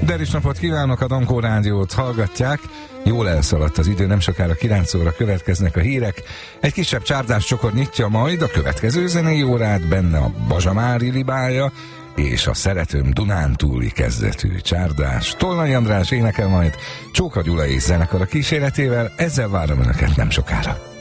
Deris napot kívánok, a Dankó Rádiót hallgatják. Jól elszaladt az idő, nem sokára 9 óra következnek a hírek. Egy kisebb csárdás csokor nyitja majd a következő zenei órát, benne a Bazsamári libája és a Szeretőm dunántúli kezdetű csárdás. Tolnai András énekel majd, Csóka Gyula és zenekar a kíséretével, ezzel várom önöket nem sokára.